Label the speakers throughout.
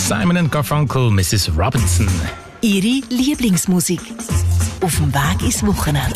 Speaker 1: Simon & Garfunkel, Mrs. Robinson.
Speaker 2: Ihre Lieblingsmusik auf dem Weg ins Wochenende.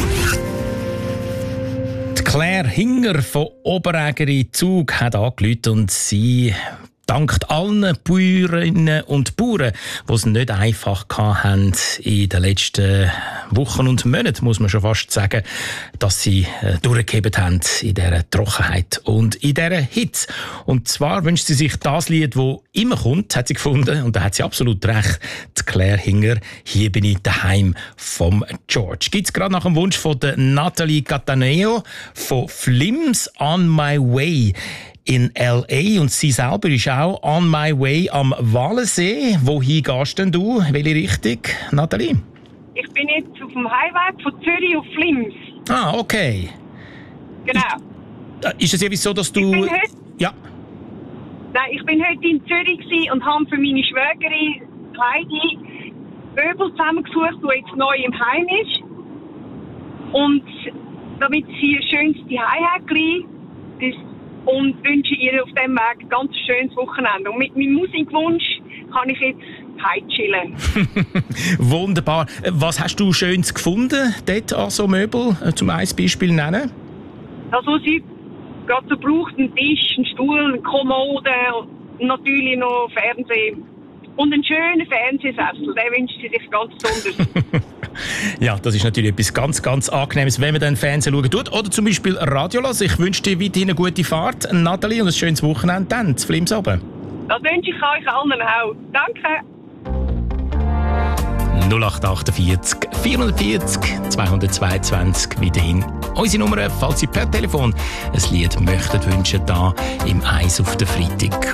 Speaker 1: Die Claire Hinger von Oberägeri Zug hat angerufen und sie dankt allen Bäuerinnen und Bauern, die es nicht einfach hatten in den letzten Wochen und Monaten, muss man schon fast sagen, dass sie durchgehebt haben in dieser Trockenheit und in dieser Hitze. Und zwar wünscht sie sich das Lied, das immer kommt, hat sie gefunden, und da hat sie absolut recht, die Claire Hinger, «Hier bin ich daheim» vom George. Gibt es gerade nach dem Wunsch von der Nathalie Cataneo von Flims «On My Way» in L.A. und sie selber ist auch «On My Way» am Walensee. Wohin gehst denn du? Welche Richtung, Nathalie?
Speaker 3: Ich bin jetzt auf dem Heimweg von Zürich auf Flims.
Speaker 1: Ah, okay.
Speaker 3: Genau.
Speaker 1: Ist es irgendwie so, dass du...
Speaker 3: Ich bin heute in Zürich und habe für meine Schwägerin Heidi Möbel zusammengesucht, die jetzt neu im Heim ist. Und damit sie ein schönes Zuhause hat, und wünsche ihr auf diesem Weg ein ganz schönes Wochenende. Und mit meinem Musikwunsch kann ich jetzt heimchillen.
Speaker 1: Wunderbar. Was hast du Schönes gefunden dort an so Möbel? Zum ein Beispiel nennen?
Speaker 3: Das, was sie gerade so braucht, ein Tisch, ein Stuhl, eine Kommode und natürlich noch Fernsehen. Und einen schönen Fernsehsessel, den wünscht sie sich ganz besonders.
Speaker 1: Ja, das ist natürlich etwas ganz, ganz Angenehmes, wenn man dann Fernsehen schauen tut. Oder zum Beispiel Radio hören. Ich wünsche dir weiterhin eine gute Fahrt, Nathalie, und ein schönes Wochenende dann zu Flims oben.
Speaker 3: Das wünsche ich euch allen auch. Danke.
Speaker 1: 0848 440 222 weiterhin unsere Nummer, falls Sie per Telefon ein Lied möchtet wünschen, da im Eis auf den Freitag.